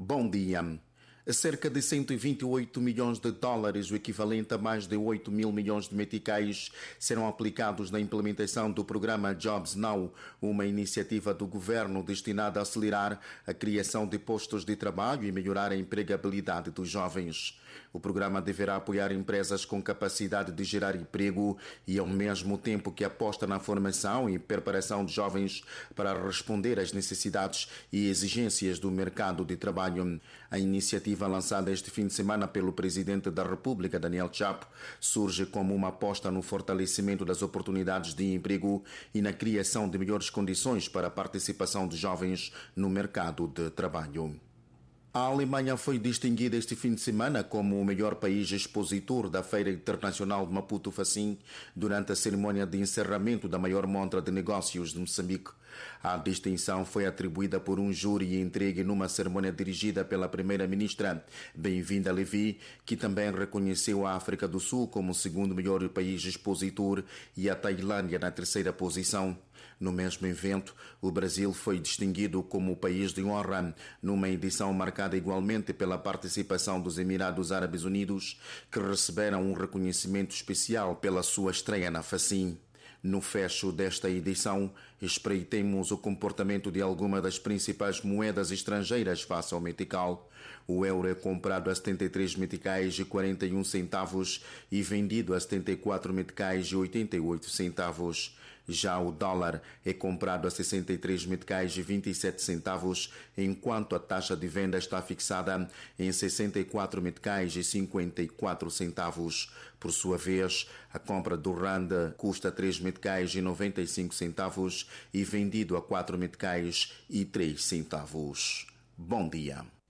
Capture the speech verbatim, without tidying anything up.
Bom dia. Cerca de cento e vinte e oito milhões de dólares, o equivalente a mais de oito mil milhões de meticais, serão aplicados na implementação do programa Jobs Now, uma iniciativa do governo destinada a acelerar a criação de postos de trabalho e melhorar a empregabilidade dos jovens. O programa deverá apoiar empresas com capacidade de gerar emprego e, ao mesmo tempo que aposta na formação e preparação de jovens para responder às necessidades e exigências do mercado de trabalho. A iniciativa lançada este fim de semana pelo Presidente da República, Daniel Chapo, surge como uma aposta no fortalecimento das oportunidades de emprego e na criação de melhores condições para a participação de jovens no mercado de trabalho. A Alemanha foi distinguida este fim de semana como o melhor país expositor da Feira Internacional de Maputo Facim durante a cerimônia de encerramento da maior montra de negócios de Moçambique. A distinção foi atribuída por um júri entregue numa cerimônia dirigida pela primeira-ministra Bem-vinda Levi, que também reconheceu a África do Sul como o segundo melhor país expositor e a Tailândia na terceira posição. No mesmo evento, o Brasil foi distinguido como o país de honra, numa edição marcada igualmente pela participação dos Emirados Árabes Unidos, que receberam um reconhecimento especial pela sua estreia na Facim. No fecho desta edição, espreitemos o comportamento de algumas das principais moedas estrangeiras face ao metical. O euro é comprado a setenta e três meticais e quarenta e um centavos e vendido a setenta e quatro meticais e oitenta e oito centavos. Já o dólar é comprado a sessenta e três meticais e vinte e sete centavos, enquanto a taxa de venda está fixada em sessenta e quatro meticais e cinquenta e quatro centavos. Por sua vez, a compra do rand custa três meticais e noventa e cinco centavos e vendido a quatro meticais e três centavos. Bom dia.